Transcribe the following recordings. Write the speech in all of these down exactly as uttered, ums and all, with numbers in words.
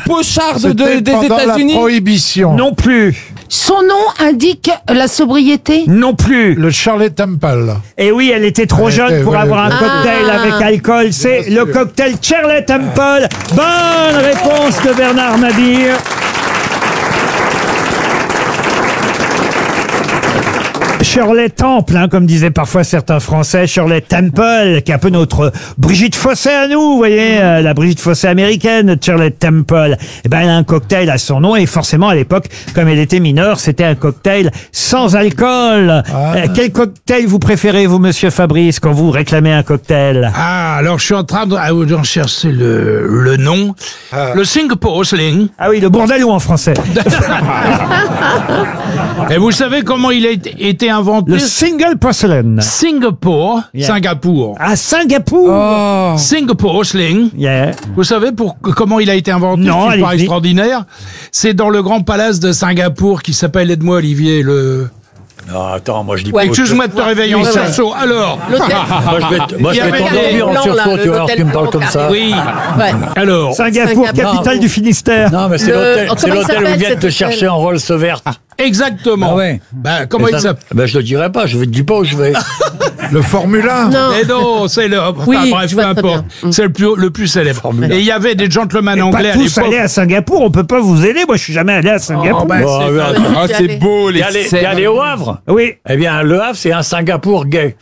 pocharde de, C'était des pendant États-Unis. la prohibition. Non plus. Son nom indique la sobriété. Non plus. Le Shirley Temple. Et oui, elle était trop Elle jeune était- pour ouais, avoir un ouais. cocktail Ah. avec alcool. C'est Bien le sûr. cocktail Shirley Temple. Bonne réponse de Bernard Mabille. Shirley Temple, hein, comme disaient parfois certains Français, Shirley Temple, qui est un peu notre Brigitte Fossé à nous, vous voyez, euh, la Brigitte Fossé américaine, Shirley Temple. Eh ben, elle a un cocktail à son nom et forcément, à l'époque, comme elle était mineure, c'était un cocktail sans alcool. Ah. Euh, quel cocktail vous préférez, vous, monsieur Fabrice, quand vous réclamez un cocktail? Ah, alors je suis en train de, ah, de chercher le, le nom. Le Singapore Sling. Ah oui, le bourdalou en français. Et vous savez comment il a été, été inventé? Le single porcelain. Singapour, Yeah. Singapour. À Singapour. Oh. Singapore Sling. Yeah. Vous savez pour comment il a été inventé? Non, C'est pas allez-y. extraordinaire. C'est dans le grand palace de Singapour qui s'appelle, aide-moi Olivier, le... Non, attends, moi je dis Ouais. pas. Excuse-moi de te réveiller en Ouais, ouais. sursaut. Alors, Moi je vais, t- moi, Il je y vais avait t'endormir des en blancs, sursaut, là, tu vas voir, l'hôtel tu me parles blanc comme ça. oui. Ouais. Alors, Singapour, Singapour. capitale du Finistère. Non, mais c'est Le- l'hôtel, oh, c'est comment il l'hôtel où ils s'appelle, viennent cet te hôtel chercher en Rolls verte. exactement. Ah ouais. Ben, comment Et il ça- s'appelle? Ben, je le dirai pas, je ne dis pas où je vais. Le Formule un. Non. Mais non, c'est le, enfin, Oui, bref, je peu vois très importe. bien. C'est le plus, le plus célèbre. Et il y avait des gentlemen Pas anglais à tous l'époque. aller à Singapour, on peut pas vous aider. Moi, je suis jamais allé à Singapour. Oh, ben, Bon, c'est- ouais, attends. Ah, c'est Allez. beau, T'es les allé, scènes. t'es allé au Havre? Oui. Eh bien, le Havre, c'est un Singapour gay.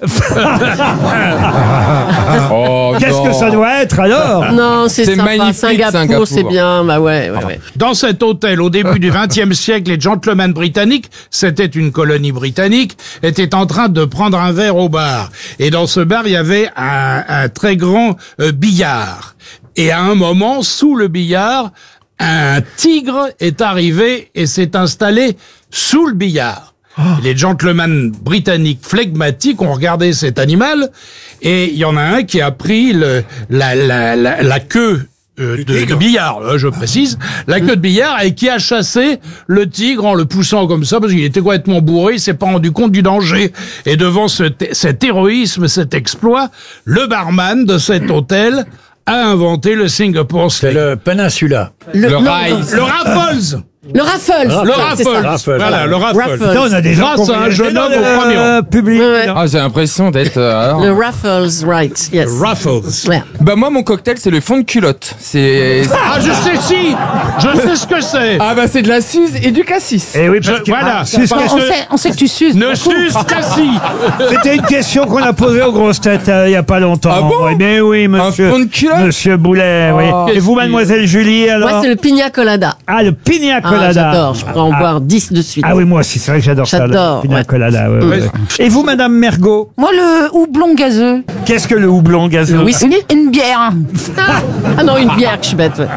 Oh, Qu'est-ce non. que ça doit être alors? Non, c'est C'est sympa. magnifique, Singapour, Singapour. c'est bien. Bah ouais, ouais, ouais. Dans cet hôtel, au début du vingtième siècle, les gentlemen britanniques, c'était une colonie britannique, étaient en train de prendre un verre au bar. Et dans ce bar, il y avait un, un très grand euh, billard. Et à un moment, sous le billard, un tigre est arrivé et s'est installé sous le billard. Les gentlemen britanniques flegmatiques ont regardé cet animal et il y en a un qui a pris le, la, la, la, la queue euh, de, de billard, euh, je précise, la queue de billard et qui a chassé le tigre en le poussant comme ça parce qu'il était complètement bourré, il s'est pas rendu compte du danger. Et devant ce, cet héroïsme, cet exploit, le barman de cet hôtel a inventé le Singapore C'est Sling. le Peninsula. Le non, Rise. Le Raffles. Le Raffles. Le c'est ça. Raffles. Raffles. Voilà, le Raffles. Raffles. Putain, on a des gens Grâce qui ont à un voyagé jeune dans homme le, au premier rang. euh, public. Ouais, ouais. Ah, j'ai l'impression d'être. euh, alors. Le Raffles, right, yes. Raffles. Ouais. Bah moi mon cocktail c'est le fond de culotte. C'est. Ah, je sais si. Je sais ce que c'est. Ah bah c'est de la Suze et du cassis. Eh oui, Je- parce que, voilà. ah, c'est ce Parce que- On que- sait, on sait que tu suces. Ne suce que si. c'était une question qu'on a posée aux grosses têtes euh, il y a pas longtemps. Ah bon? Oui, mais oui, monsieur. fond de culotte? Monsieur Boulet, oui. Oh. Et vous, mademoiselle Julie, alors? Moi, c'est le pina colada. Ah, le pina Ah, colada. j'adore. Je pourrais en Ah. boire dix de suite. Ah oui, moi aussi, c'est vrai que j'adore ça, le J'adore, pina ouais. colada. ouais, ouais, Ouais. ouais. Et vous, madame Mergot, Moi, le houblon gazeux. qu'est-ce que le houblon gazeux? Oui, Une, une bière. Ah, ah non, une bière, que je suis bête. Ouais.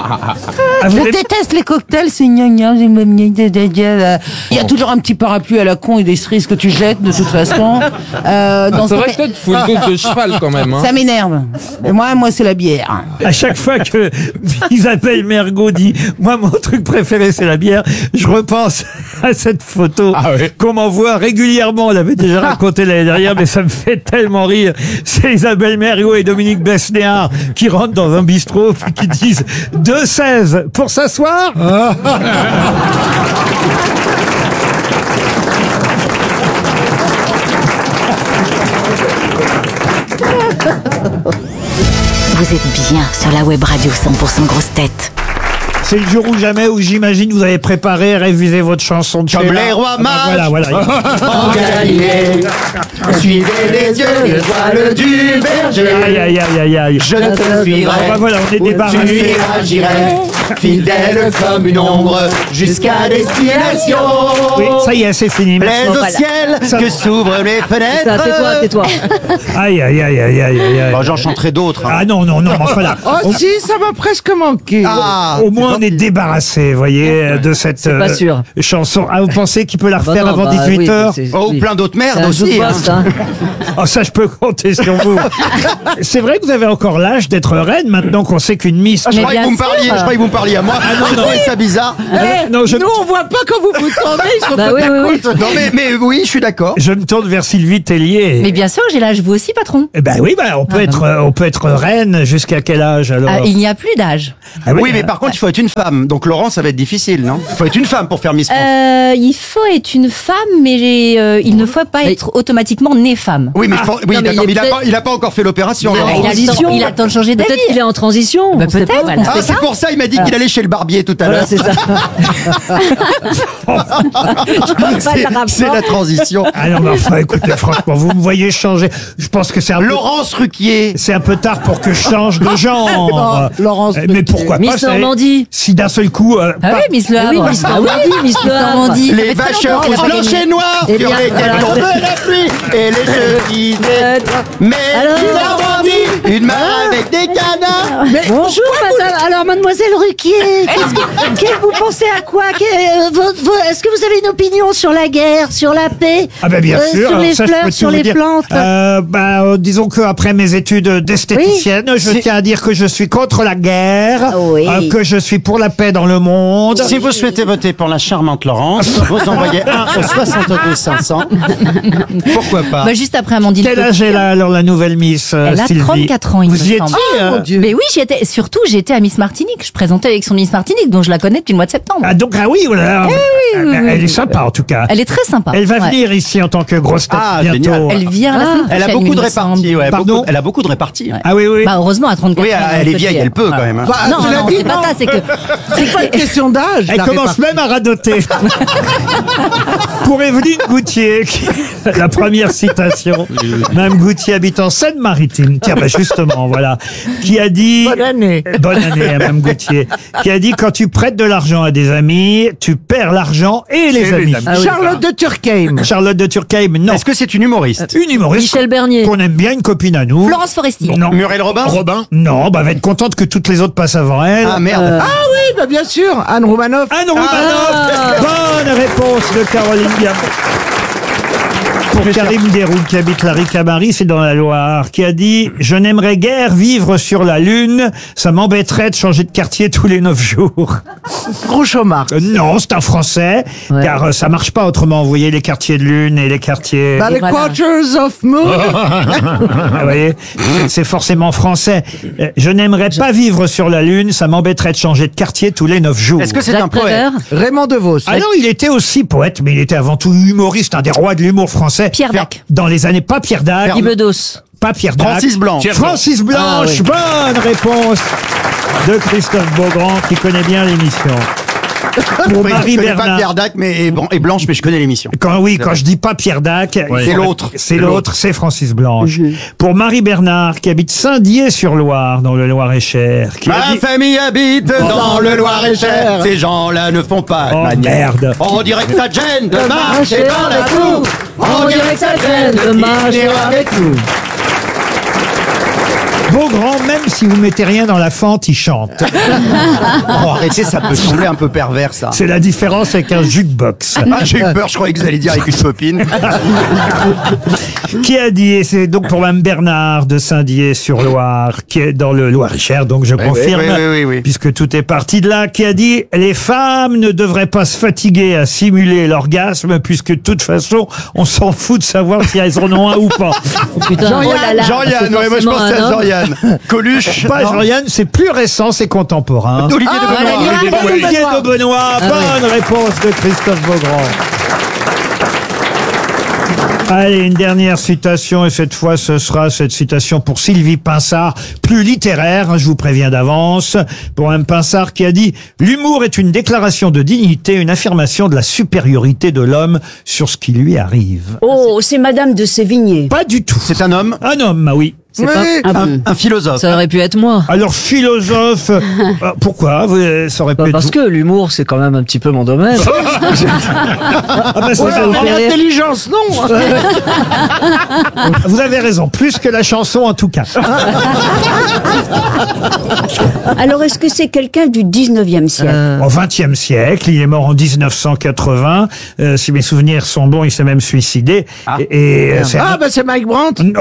Ah, vous Je aimez- déteste les cocktails, c'est gna gna, gna gna gna gna gna. Il y a toujours un petit parapluie à la con et des cerises que tu jettes de toute façon. Euh, dans C'est ce- vrai que toi tu fous une dose de cheval quand même. Hein. Ça m'énerve. Et moi, moi, c'est la bière. À chaque fois que Isabelle Mergot dit « Moi, mon truc préféré, c'est la bière », je repense à cette photo Ah ouais. qu'on m'envoie régulièrement. On l'avait déjà raconté l'année dernière, mais ça me fait tellement rire. C'est Isabelle Mergot et Dominique Besnéard qui rentrent dans un bistrot et qui disent « deux seize pour s'asseoir ?» Vous êtes bien sur la web radio cent pour cent grosse tête. C'est le jour ou jamais où j'imagine vous avez préparé, révisé votre chanson de Comme Sheila. les rois Ah bah mages. Voilà, voilà. En Galilée, suivez les yeux, l'étoile du berger. Aïe, aïe, aïe, aïe, aïe. Je te suivrai, Ah bah voilà, on est où débarrassé. tu iras, j'irai, fidèle comme une ombre, jusqu'à destination. Oui, ça y est, c'est fini. Plaise Merci. au ciel, Ça- que s'ouvrent les fenêtres. Ça, tais-toi, tais-toi. Aïe, aïe, aïe, aïe, aïe, aïe, aïe. Bon, j'en chanterai d'autres. hein. Ah non, non, non, mais enfin là, Oh si, ça m'a presque manqué. Ah, au moins on est débarrassé, vous voyez, de cette pas sûr. chanson. Ah, vous pensez qu'il peut la Bah refaire non, avant bah dix-huit oui, heures c'est- oh, oui. plein d'autres C'est merdes un aussi. hein. jukebox, hein. Oh, ça, je peux compter sur vous. C'est vrai que vous avez encore l'âge d'être reine, maintenant qu'on sait qu'une Miss... Ah, je Mais croyais que bien vous me sûr. parliez, je croyais que vous me parliez à moi. Ah, non, je non. trouvais ça bizarre. Ah, non, je, Nous, on voit pas quand vous vous tournez, je Bah oui, oui, oui. Non mais, mais oui, je suis d'accord. je me tourne vers Sylvie Tellier. Mais bien sûr, j'ai l'âge, vous aussi, patron. Eh ben oui, ben, on peut Ah, être, euh, on peut être reine jusqu'à quel âge alors? Ah, il n'y a plus d'âge. Ah Oui, mais par contre, il faut être une une femme. Donc Laurent, ça va être difficile, non? Faut être une femme pour faire Miss France. Euh, il faut être une femme, mais euh, il ne faut pas être automatiquement né femme. Oui, mais, je pense- oui, non, mais d'accord, il mais il, est a pas, il a pas encore fait l'opération. Mais Laurent. il a le temps- il a le temps de changer d'avis. Peut-être qu'il est en transition. Bah, on sait peut-être, pas. voilà. Ah, c'est pour ça, il m'a dit qu'il allait chez le barbier tout à l'heure. C'est ça. C'est c'est la transition. Ah non, mais enfin, écoutez, franchement, vous me voyez changer. Je pense que c'est un peu, Laurence Ruquier. c'est un peu tard pour que je change de genre. Oh, Laurence Euh, Mais Ruquier. pourquoi pas? Miss ça- Normandie. Si d'un seul coup, euh, Ah pas- oui, Miss Le Ah oui, Havre. Miss Normandie, Miss Le Havre. Normandie. Ça Les fait très vacheurs longtemps qu'elle a pas blanches gagné. et noires Eh sur bien, lesquelles voilà. tombe la pluie et les cheveux. Mais Alors une Normandie, une main avec des canards. Bonjour, madame. Alors, mademoiselle Ruquier, qu'est-ce que, que- vous pensez à quoi Que- euh, vo- vo- Est-ce que vous avez une opinion sur la guerre, sur la paix, Ah ben bien euh, sûr. sur alors les ça, je peux fleurs, tout sur vous les dire. plantes Euh, bah, euh, disons qu'après mes études d'esthéticienne, je C'est- tiens à dire que je suis contre la guerre, Oui. euh, que je suis pour la paix dans le monde. Si vous souhaitez voter pour la charmante Laurence, vous envoyez un au soixante-deux cinq cents. Pourquoi pas? Bah, juste après Amandine. Quel âge Potier. est là alors la nouvelle Miss euh, Elle a Sylvie trente-quatre ans, il Vous me y semble. étiez euh, Mais oui, j'y étais. Surtout, j'étais à Miss Martinique. Je présentais avec son Miss Martinique, dont je la connais depuis le mois de septembre. Ah donc ah oui, voilà. oui, Ah, oui, ben, oui, elle est oui. sympa en tout cas. Elle est très sympa. Elle va Ouais. venir ici en tant que grosse tête Ah, bientôt. génial. Elle vient la semaine prochaine. Elle a beaucoup il de me semble. réparties, ouais. Pardon beaucoup- elle a beaucoup de réparties. Ah oui oui. Bah, heureusement, à trente-quatre Oui, ans. elle est peut vieille, dire. elle peut quand même. hein. Bah, Non, cela non, dit, c'est pas ça, c'est que. c'est pas une question d'âge. Elle la commence répartie. même à radoter. Pour Evelyne Goutier, qui- la première citation. Mme Goutier habite en Seine-Maritime. Tiens, bah justement, voilà. Qui a dit... Bonne année. Bonne année à Mme Goutier. Qui a dit, quand tu prêtes de l'argent à des amis, tu perds l'argent et les amis. Ah oui. Charlotte de Turckheim. Charlotte de Turckheim, non. Est-ce que c'est une humoriste? Une humoriste Michel Bernier. qu'on aime bien, une copine à nous. Florence Foresti. Non. Muriel Robin? Robin Non, bah, elle va être contente que toutes les autres passent avant elle. Ah merde. Ah oui, bah, bien sûr. Anne Romanoff. Anne Romanoff. Bonne réponse de Caroline Diamant. Pour Karim Deroux, qui habite la Ricamarie, c'est dans la Loire, qui a dit « Je n'aimerais guère vivre sur la Lune, ça m'embêterait de changer de quartier tous les neuf jours. » Groucho Marx. Euh, Non, c'est un Français, Ouais. car euh, ça marche pas autrement. Vous voyez les quartiers de Lune et les quartiers... Bah, les voilà. Quarters of Moon. Vous voyez, c'est forcément français. Euh, Je n'aimerais pas vivre sur la Lune, ça m'embêterait de changer de quartier tous les neuf jours. Est-ce que c'est un Jacques poète? Prévert. Raymond DeVos. Ah non, il était aussi poète, mais il était avant tout humoriste, un des rois de l'humour français. Pierre Dac. Dans les années, pas Pierre Dac, Guy Bedos. pas Pierre Dac. Francis Blanche. Francis Blanche, bonne réponse de Christophe Beaugrand, qui connaît bien l'émission. Pour Oui, Marie je connais pas Bernard. Pierre Dac mais, et, bon, et Blanche, mais je connais l'émission. Quand, oui, quand je dis pas Pierre Dac, il C'est faut- l'autre. C'est C'est l'autre, c'est Francis Blanche. Pour Marie Bernard, qui habite Saint-Dié-sur-Loire, dans le Loir-et-Cher, qui a Ma dit... famille habite dans le Loir-et-Cher. Ces gens-là ne font pas de Oh, manière. merde. On dirait que ça te gêne de marcher dans la boue. On dirait que ça gêne de marcher avec nous. Beaugrand, même si vous mettez rien dans la fente, il chante. Oh, arrêtez, ça peut sembler un peu pervers, ça. C'est la différence avec un jukebox. Ah, j'ai eu peur, je croyais que vous alliez dire avec une copine. Qui a dit, et c'est donc pour Mme Bernard de Saint-Dié-sur-Loire, qui est dans le Loir-et-Cher, donc je confirme, oui, oui, oui, oui. puisque tout est parti de là, qui a dit, les femmes ne devraient pas se fatiguer à simuler l'orgasme, puisque de toute façon, on s'en fout de savoir si elles en ont un ou pas. Putain, oh là là. Jean-Yann, C'est ouais, moi je forcément pensais un à homme. Jean-Yann. Coluche. Pas non. Jean-Yann, c'est plus récent, c'est contemporain. Olivier Ah, de Benoît. Olivier de Benoît. Olivier de Benoît, Ah bonne réponse de Christophe Beaugrand. Allez, une dernière citation, et cette fois, ce sera cette citation pour Sylvie Pinsard, plus littéraire, hein, je vous préviens d'avance, pour un Pinsard qui a dit « L'humour est une déclaration de dignité, une affirmation de la supériorité de l'homme sur ce qui lui arrive. Oh, c'est Madame de Sévigné. » Pas du tout. C'est un homme, Un homme, ah oui. C'est pas un, un philosophe. Ça aurait pu être moi. Alors, philosophe, euh, pourquoi vous, euh, ça aurait pu Bah, être parce vous. que l'humour, c'est quand même un petit peu mon domaine. Ah bah, c'est Ouais, ça, vous en fait rire. L'intelligence, non. Vous avez raison, plus que la chanson en tout cas. Alors, est-ce que c'est quelqu'un du dix-neuvième siècle Euh, Au vingtième siècle, il est mort en dix-neuf cent quatre-vingts. Euh, si mes souvenirs sont bons, il s'est même suicidé. Ah. Et, et, euh, c'est Ah, un- bah, c'est Mike Brandt. Non.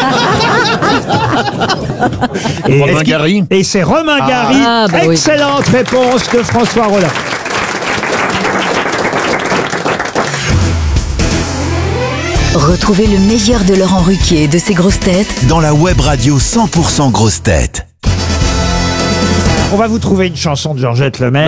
et, Romain est-ce qu'il- Gary. et c'est Romain Gary. Ah, bah oui. Excellente réponse de François Rollin. Retrouvez le meilleur de Laurent Ruquier et de ses grosses têtes dans la web radio cent pour cent grosses têtes. On va vous trouver une chanson de Georgette Lemaire.